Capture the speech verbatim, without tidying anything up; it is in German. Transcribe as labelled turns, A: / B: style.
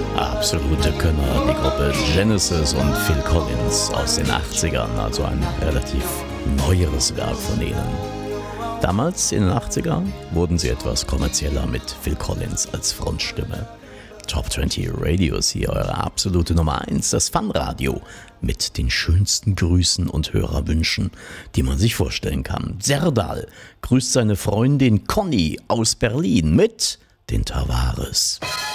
A: Absolute Könner, die Gruppe Genesis und Phil Collins aus den achtzigern, also ein relativ neueres Werk von ihnen. Damals, in den achtzigern, wurden sie etwas kommerzieller mit Phil Collins als Frontstimme. Top zwanzig Radios hier, eure absolute Nummer eins, das Fun-Radio mit den schönsten Grüßen und Hörerwünschen, die man sich vorstellen kann. Serdal grüßt seine Freundin Conny aus Berlin mit den Tavares.